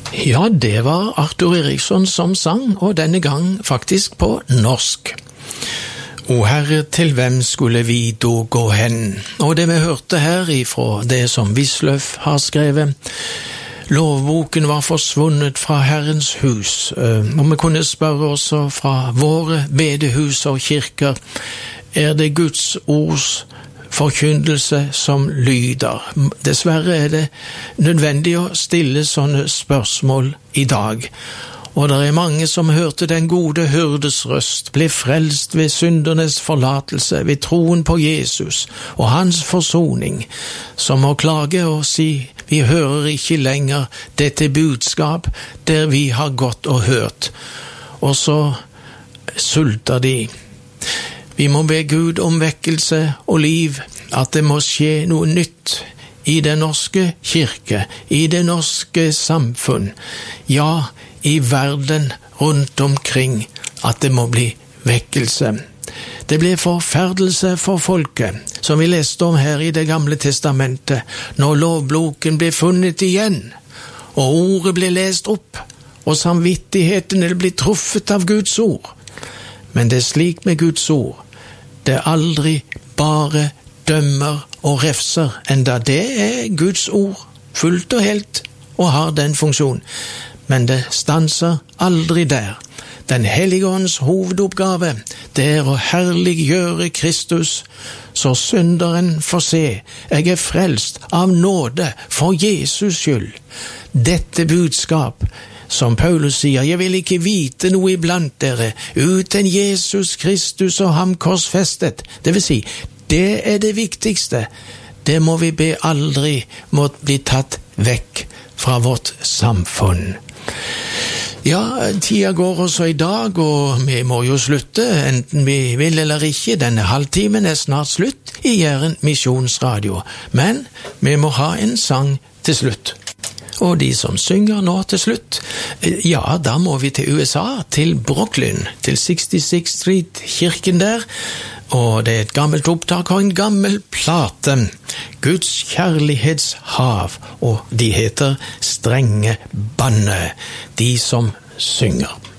Ja, det var Arthur Eriksson som sang, og denne gang faktisk på norsk. O Herre, til hvem skulle vi da gå hen? Og det vi hørte her ifra det som Wisløff har skrevet, lovboken var forsvunnet fra Herrens hus, og vi kunne spørre også fra våre bedehus og kirker, det Guds ords forkyndelse som lyder? Dessverre det nødvendig å stille sånne spørsmål i dag. Og det mange som hørte den gode hyrdes røst, ble frelst ved syndernes forlatelse, ved troen på Jesus og hans forsoning, som må klage og si, vi hører ikke lenger dette budskap der vi har gått og hørt. Og så sulter de. Vi må be Gud om vekkelse og liv, at det må skje noe nytt i den norske kirke, i det norske samfunn, ja, i verden rundt omkring, at det må bli vekkelse. Det ble forferdelse for folket, som vi leste om her i det gamle testamentet, når lovboken ble funnet igjen, og ordet ble lest opp, og samvittighetene ble truffet av Guds ord. Men det slik med Guds ord, det aldri bare dømmer og refser, enda det Guds ord fullt og helt og har den funksjon. Men det stanser aldri der. Den hellige ånds hovedoppgave, det å herliggjøre Kristus, så synderen får se, jeg frelst av nåde for Jesus skyld. Dette budskap, som Paulus sier, jeg vil ikke vite noe iblant dere, uten Jesus Kristus og ham korsfestet. Det vil si, det det viktigste. Det må vi be aldri måtte bli tatt vekk fra vårt samfunn. Ja, tida går også i dag, og vi må jo slutte, enten vi vil eller ikke. Denne halvtimen snart slutt i Jæren Misjonsradio. Men vi må ha en sang til slutt. Og de som synger nå til slutt, ja, da må vi til USA, til Brooklyn, til 66th Street, kirken der. Og det et gammelt opptak og en gammel plate, Guds kjærlighetshav, og de heter Strenge banne, de som synger.